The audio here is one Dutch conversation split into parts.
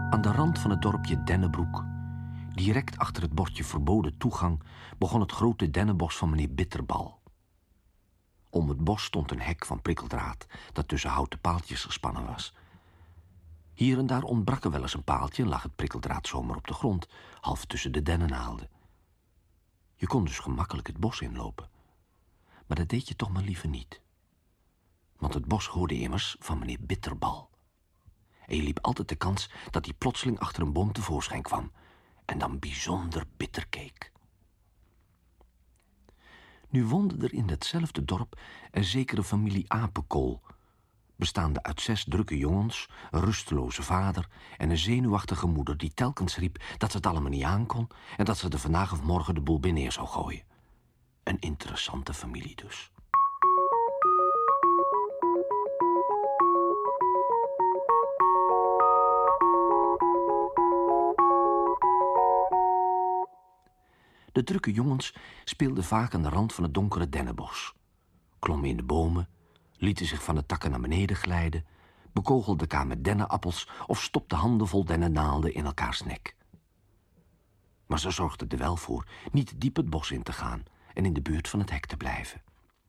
Aan de rand van het dorpje Dennebroek, direct achter het bordje verboden toegang, begon het grote dennenbos van meneer Bitterbal. Om het bos stond een hek van prikkeldraad dat tussen houten paaltjes gespannen was. Hier en daar ontbrak er wel eens een paaltje en lag het prikkeldraad zomaar op de grond, half tussen de dennennaalden. Je kon dus gemakkelijk het bos inlopen. Maar dat deed je toch maar liever niet. Want het bos hoorde immers van meneer Bitterbal. En je liep altijd de kans dat hij plotseling achter een boom tevoorschijn kwam en dan bijzonder bitter keek. Nu woonde er in hetzelfde dorp een zekere familie Apenkool, bestaande uit 6 drukke jongens, een rusteloze vader en een zenuwachtige moeder die telkens riep dat ze het allemaal niet aankon en dat ze er vandaag of morgen de boel bij neer zou gooien. Een interessante familie dus. De drukke jongens speelden vaak aan de rand van het donkere dennenbos, klommen in de bomen, lieten zich van de takken naar beneden glijden, bekogelden elkaar met dennenappels of stopten handen vol dennennaalden in elkaars nek. Maar ze zorgden er wel voor niet diep het bos in te gaan en in de buurt van het hek te blijven.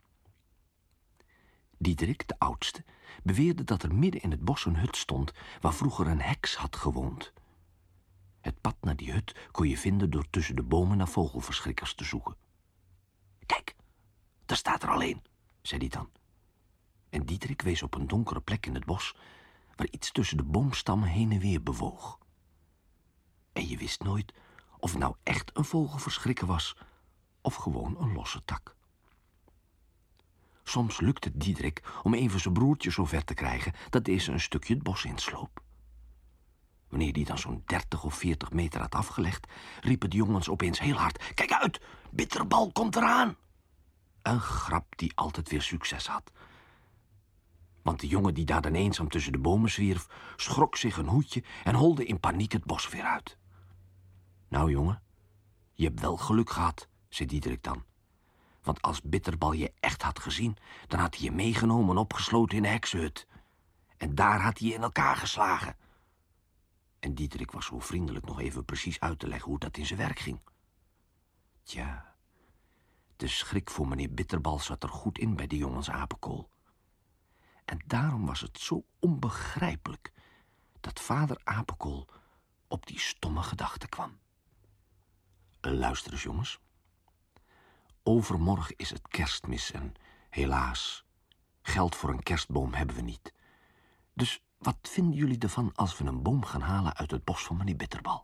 Diederik, de oudste, beweerde dat er midden in het bos een hut stond waar vroeger een heks had gewoond. Het pad naar die hut kon je vinden door tussen de bomen naar vogelverschrikkers te zoeken. Kijk, daar staat er al een, zei hij dan. En Diederik wees op een donkere plek in het bos waar iets tussen de boomstammen heen en weer bewoog. En je wist nooit of het nou echt een vogelverschrikker was of gewoon een losse tak. Soms lukte het Diederik om even zijn broertje zo ver te krijgen dat deze een stukje het bos insloop. Wanneer die dan zo'n 30 of 40 meter had afgelegd, riepen de jongens opeens heel hard: "Kijk uit, Bitterbal komt eraan!" Een grap die altijd weer succes had. Want de jongen die daar dan eenzaam tussen de bomen zwierf, schrok zich een hoedje en holde in paniek het bos weer uit. "Nou jongen, je hebt wel geluk gehad," zei Diederik dan. "Want als Bitterbal je echt had gezien, dan had hij je meegenomen en opgesloten in de heksenhut. En daar had hij je in elkaar geslagen." En Diederik was zo vriendelijk nog even precies uit te leggen hoe dat in zijn werk ging. Tja, de schrik voor meneer Bitterbal zat er goed in bij de jongens Apenkool. En daarom was het zo onbegrijpelijk dat vader Apenkool op die stomme gedachte kwam. Luister eens, jongens. Overmorgen is het Kerstmis en helaas, geld voor een kerstboom hebben we niet. Dus wat vinden jullie ervan als we een boom gaan halen uit het bos van meneer Bitterbal?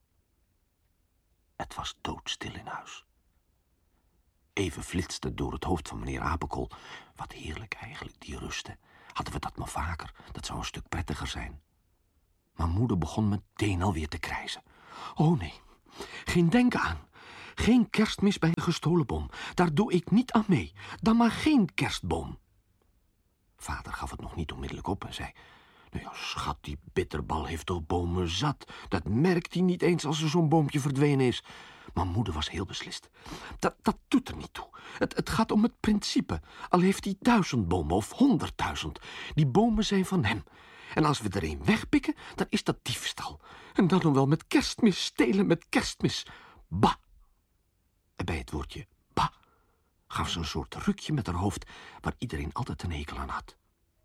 Het was doodstil in huis. Even flitste door het hoofd van meneer Apenkool: "Wat heerlijk eigenlijk, die rusten. Hadden we dat maar vaker, dat zou een stuk prettiger zijn." Maar moeder begon meteen alweer te krijsen. "Oh nee, geen denken aan. Geen kerstmis bij een gestolen boom. Daar doe ik niet aan mee. Dan maar geen kerstboom." Vader gaf het nog niet onmiddellijk op en zei: "Nou ja, schat, die Bitterbal heeft toch bomen zat. Dat merkt hij niet eens als er zo'n boompje verdwenen is." Maar moeder was heel beslist. Dat doet er niet toe. Het gaat om het principe. Al heeft hij 1000 bomen of 100.000. Die bomen zijn van hem. En als we er een wegpikken, dan is dat diefstal. En dan nog wel met kerstmis, stelen met kerstmis. Bah! En bij het woordje bah gaf ze een soort rukje met haar hoofd waar iedereen altijd een hekel aan had.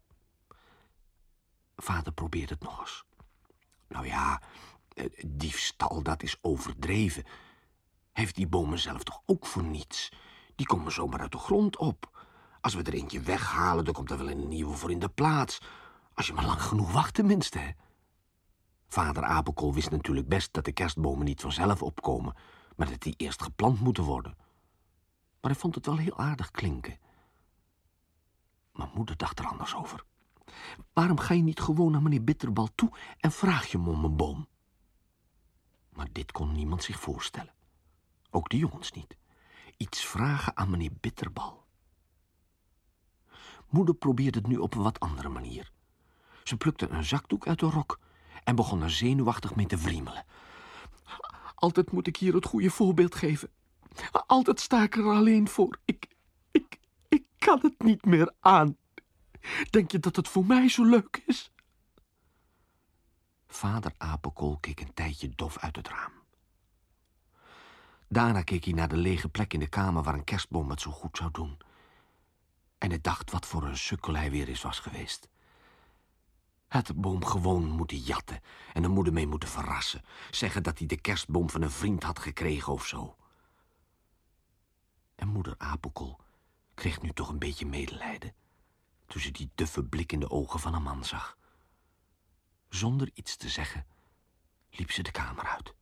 Vader probeerde het nog eens. "Nou ja, diefstal, dat is overdreven. Heeft die bomen zelf toch ook voor niets? Die komen zomaar uit de grond op. Als we er eentje weghalen, dan komt er wel een nieuwe voor in de plaats. Als je maar lang genoeg wacht tenminste, hè." Vader Apenkool wist natuurlijk best dat de kerstbomen niet vanzelf opkomen, maar dat die eerst geplant moeten worden. Maar hij vond het wel heel aardig klinken. Maar moeder dacht er anders over. "Waarom ga je niet gewoon naar meneer Bitterbal toe en vraag je hem om een boom?" Maar dit kon niemand zich voorstellen. Ook de jongens niet. Iets vragen aan meneer Bitterbal. Moeder probeerde het nu op een wat andere manier. Ze plukte een zakdoek uit de rok en begon er zenuwachtig mee te wriemelen. "Altijd moet ik hier het goede voorbeeld geven. Altijd sta ik er alleen voor. Ik kan het niet meer aan. Denk je dat het voor mij zo leuk is?" Vader Apenkool keek een tijdje dof uit het raam. Daarna keek hij naar de lege plek in de kamer waar een kerstboom het zo goed zou doen. En hij dacht wat voor een sukkel hij weer eens was geweest. Hij had de boom gewoon moeten jatten en de moeder mee moeten verrassen. Zeggen dat hij de kerstboom van een vriend had gekregen of zo. En moeder Apenkool kreeg nu toch een beetje medelijden toen ze die duffe blik in de ogen van een man zag. Zonder iets te zeggen liep ze de kamer uit.